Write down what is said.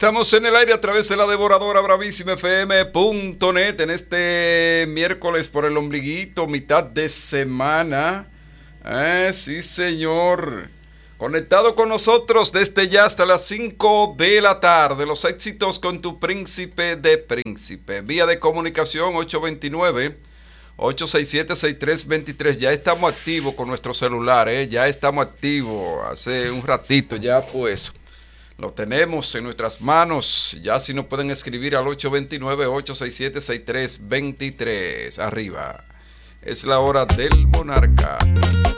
Estamos en el aire a través de la devoradora bravísima FM.net en este miércoles por el ombliguito, mitad de semana. Sí, señor. Conectado con nosotros desde ya hasta las 5 de la tarde. Los éxitos con tu príncipe de príncipe. Vía de comunicación 829-867-6323. Ya estamos activos con nuestro celular, ya estamos activos. Hace un ratito ya pues lo tenemos en nuestras manos. Ya si nos pueden escribir al 829-867-6323. Arriba. Es la hora del monarca.